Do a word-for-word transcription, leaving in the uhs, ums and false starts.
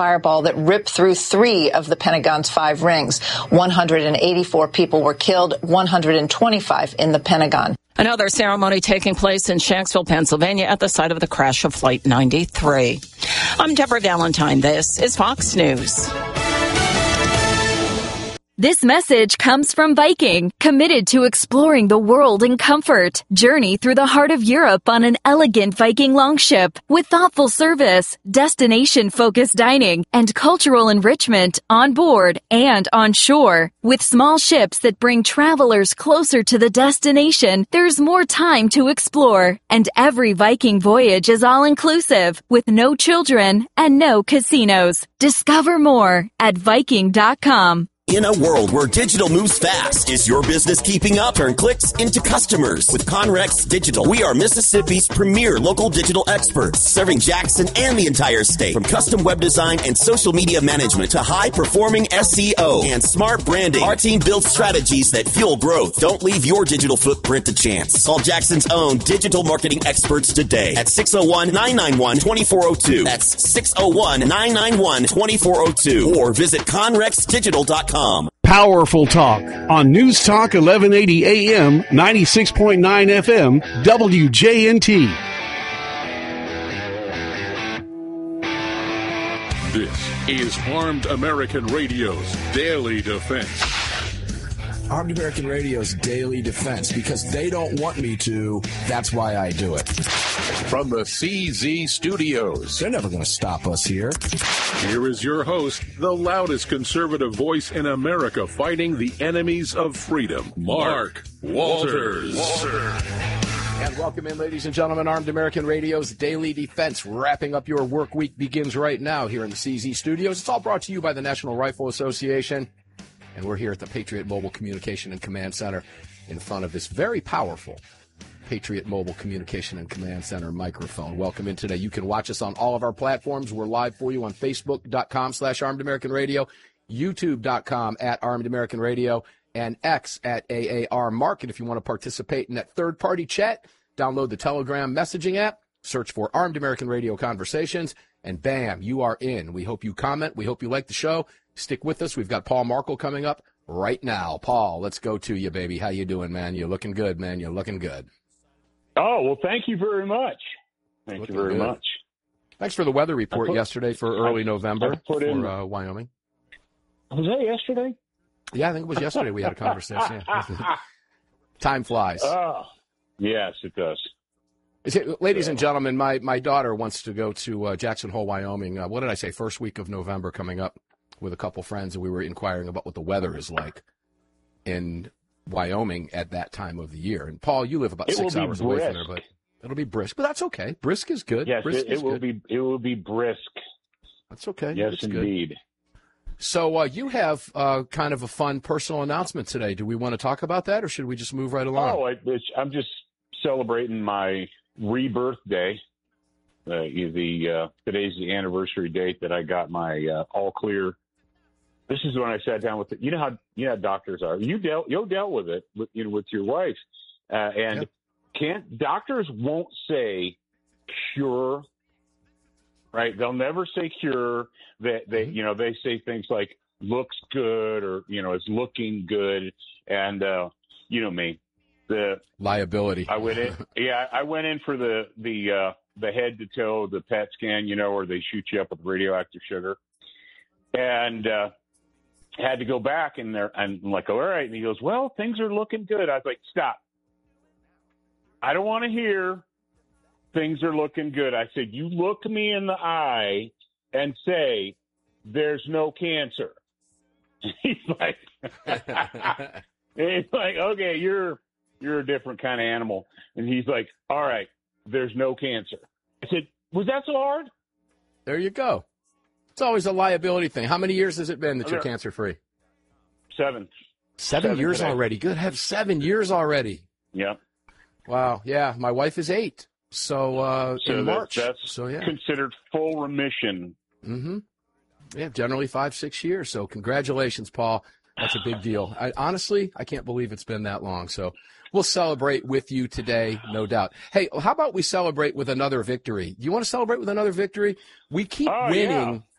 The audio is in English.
fireball that ripped through three of the Pentagon's five rings. one hundred eighty-four people were killed, one hundred twenty-five in the Pentagon. Another ceremony taking place in Shanksville, Pennsylvania at the site of the crash of Flight ninety-three. I'm Deborah Valentine. This is Fox News. This message comes from Viking, committed to exploring the world in comfort. Journey through the heart of Europe on an elegant Viking longship with thoughtful service, destination-focused dining, and cultural enrichment on board and on shore. With small ships that bring travelers closer to the destination, there's more time to explore. And every Viking voyage is all-inclusive, with no children and no casinos. Discover more at Viking dot com. In a world where digital moves fast, is your business keeping up? Turn clicks into customers with Conrex Digital. We are Mississippi's premier local digital experts, serving Jackson and the entire state. From custom web design and social media management to high-performing S E O and smart branding, our team builds strategies that fuel growth. Don't leave your digital footprint to chance. Call Jackson's own digital marketing experts today at six oh one, nine nine one, two four oh two. That's six oh one, nine nine one, two four oh two. Or visit conrex digital dot com. Powerful Talk on News Talk eleven eighty A M, ninety-six point nine F M, W J N T. This is Armed American Radio's Daily Defense. Armed American Radio's Daily Defense, because they don't want me to, that's why I do it. From the C Z Studios. They're never going to stop us here. Here is your host, the loudest conservative voice in America fighting the enemies of freedom, Mark Walters. Walter. And welcome in, ladies and gentlemen. Armed American Radio's Daily Defense. Wrapping up your work week begins right now here in the C Z Studios. It's all brought to you by the National Rifle Association. And we're here at the Patriot Mobile Communication and Command Center in front of this very powerful Patriot Mobile Communication and Command Center microphone. Welcome in today. You can watch us on all of our platforms. We're live for you on Facebook.com slash Armed American Radio, YouTube.com at Armed American Radio, and X at A A R Mark. And if you want to participate in that third-party chat, download the Telegram messaging app, search for Armed American Radio Conversations, and bam, you are in. We hope you comment. We hope you like the show. Stick with us. We've got Paul Markle coming up right now. Paul, let's go to you, baby. How you doing, man? You're looking good, man. You're looking good. Oh, well, thank you very much. Thank looking you very good. much. Thanks for the weather report put, yesterday for early I, November I for in, uh, Wyoming. Was that yesterday? Yeah, I think it was yesterday we had a conversation. Yeah. Time flies. Oh, yes, it does. It, ladies and gentlemen, my, my daughter wants to go to uh, Jackson Hole, Wyoming. Uh, what did I say? First week of November coming up with a couple friends, and we were inquiring about what the weather is like in Wyoming at that time of the year. And Paul, you live about it six hours away from there, but it'll be brisk. But that's okay. Brisk is good. Yes, brisk it, it will good. be. It will be brisk. That's okay. Yes, it's indeed. Good. So uh, you have uh, kind of a fun personal announcement today. Do we want to talk about that, or should we just move right along? Oh, I, I'm just celebrating my rebirth day. Uh, the uh, today's the anniversary date that I got my uh, all clear. This is when I sat down with the, you know how you know how doctors are. You dealt you dealt with it with you know with your wife, uh, and yep. can't doctors won't say cure, right? They'll never say cure. That they, they you know they say things like looks good or you know is looking good, and uh, you know me, the liability. I went in, yeah, I went in for the the uh, the head to toe the P E T scan, you know, where they shoot you up with radioactive sugar, and. Uh, had to go back in there and I'm like, all right. And he goes, well, things are looking good. I was like, stop. I don't want to hear things are looking good. I said, you look me in the eye and say, there's no cancer. He's like, he's like, okay, you're, you're a different kind of animal. And he's like, all right, there's no cancer. I said, was that so hard? There you go. It's always a liability thing. How many years has it been that you're cancer-free? Seven. Seven, seven years today. already. Good. Have seven years already. Yeah. Wow. Yeah. My wife is eight. So, uh, so in that, March. That's so, yeah. considered full remission. Mm-hmm. Yeah, generally five, six years. So congratulations, Paul. That's a big deal. I, honestly, I can't believe it's been that long. So we'll celebrate with you today, no doubt. Hey, how about we celebrate with another victory? Do you want to celebrate with another victory? We keep oh, winning. Yeah.